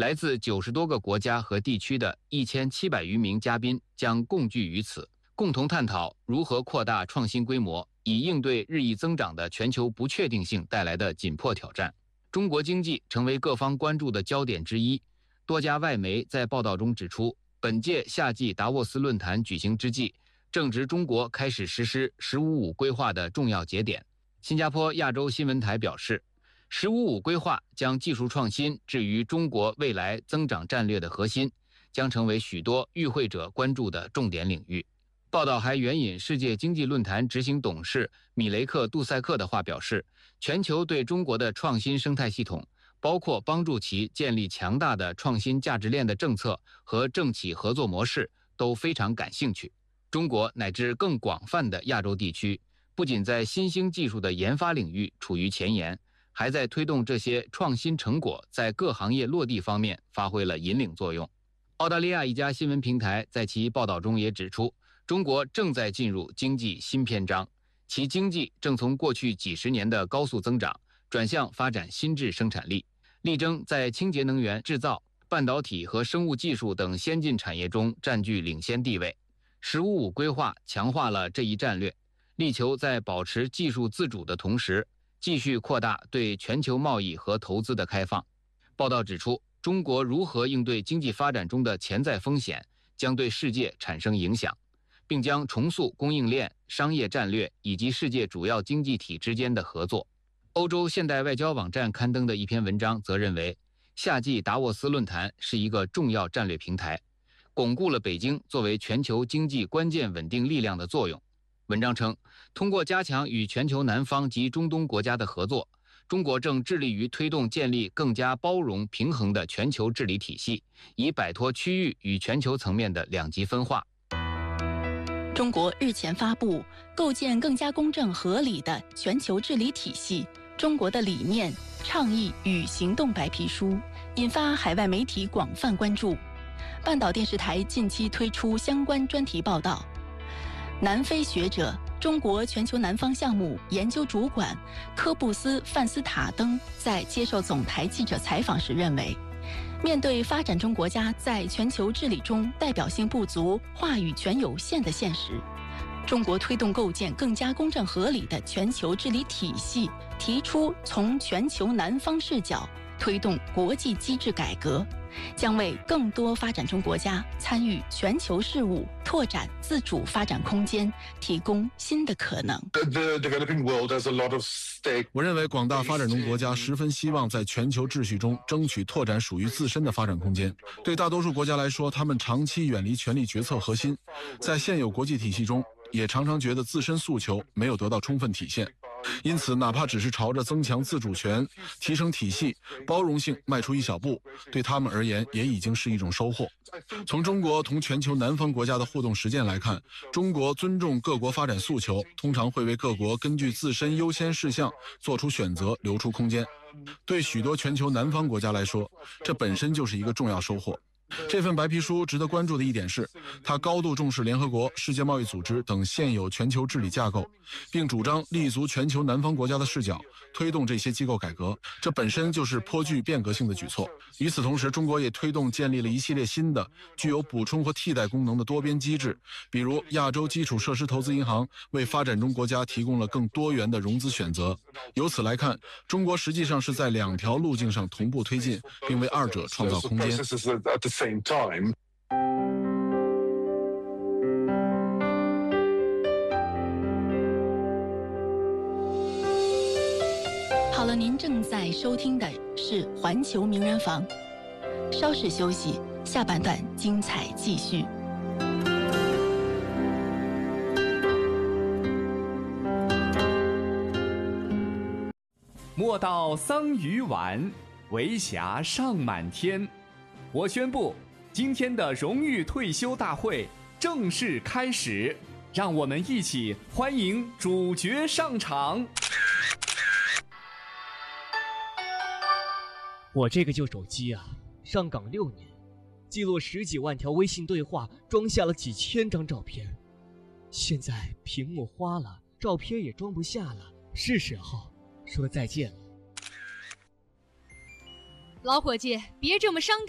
来自90多个国家和地区的1700余名嘉宾将共聚于此，共同探讨如何扩大创新规模，以应对日益增长的全球不确定性带来的紧迫挑战。中国经济成为各方关注的焦点之一。多家外媒在报道中指出，本届夏季达沃斯论坛举行之际，正值中国开始实施“十五五”规划的重要节点。新加坡亚洲新闻台表示，“十五五”规划将技术创新置于中国未来增长战略的核心，将成为许多与会者关注的重点领域。报道还援引世界经济论坛执行董事米雷克·杜塞克的话表示，全球对中国的创新生态系统，包括帮助其建立强大的创新价值链的政策和政企合作模式都非常感兴趣。中国乃至更广泛的亚洲地区，不仅在新兴技术的研发领域处于前沿，还在推动这些创新成果在各行业落地方面发挥了引领作用。澳大利亚一家新闻平台在其报道中也指出，中国正在进入经济新篇章，其经济正从过去几十年的高速增长转向发展新质生产力，力争在清洁能源制造、半导体和生物技术等先进产业中占据领先地位。“十五五”规划强化了这一战略，力求在保持技术自主的同时，继续扩大对全球贸易和投资的开放。报道指出，中国如何应对经济发展中的潜在风险，将对世界产生影响，并将重塑供应链、商业战略以及世界主要经济体之间的合作。欧洲现代外交网站刊登的一篇文章则认为，夏季达沃斯论坛是一个重要战略平台，巩固了北京作为全球经济关键稳定力量的作用。文章称，通过加强与全球南方及中东国家的合作，中国正致力于推动建立更加包容平衡的全球治理体系，以摆脱区域与全球层面的两极分化。 中国日前发布《构建更加公正合理的全球治理体系：中国的理念、倡议与行动》白皮书，引发海外媒体广泛关注。半岛电视台近期推出相关专题报道。南非学者、中国全球南方项目研究主管科布斯·范斯塔登在接受总台记者采访时认为，面对发展中国家在全球治理中代表性不足、话语权有限的现实，中国推动构建更加公正合理的全球治理体系，提出从全球南方视角推动国际机制改革，将为更多发展中国家参与全球事务、拓展自主发展空间提供新的可能。 我认为广大发展中国家十分希望在全球秩序中争取拓展属于自身的发展空间。对大多数国家来说，他们长期远离权力决策核心，在现有国际体系中也常常觉得自身诉求没有得到充分体现。因此，哪怕只是朝着增强自主权、提升体系、包容性迈出一小步，对他们而言也已经是一种收获。从中国同全球南方国家的互动实践来看，中国尊重各国发展诉求，通常会为各国根据自身优先事项做出选择，留出空间。对许多全球南方国家来说，这本身就是一个重要收获。这份白皮书值得关注的一点是，它高度重视联合国、世界贸易组织等现有全球治理架构，并主张立足全球南方国家的视角，推动这些机构改革，这本身就是颇具变革性的举措。与此同时，中国也推动建立了一系列新的具有补充和替代功能的多边机制，比如亚洲基础设施投资银行为发展中国家提供了更多元的融资选择。由此来看，中国实际上是在两条路径上同步推进，并为二者创造空间。 好了，您正在收听的是环球名人房，稍事休息，下半段精彩继续。 莫道桑榆晚，为霞尚满天。我宣布，今天的荣誉退休大会正式开始，让我们一起欢迎主角上场。 我这个旧手机啊，上岗6年，记录10几万条微信对话，装下了几千张照片。现在屏幕花了，照片也装不下了，是时候说再见了。 老伙计，别这么伤感。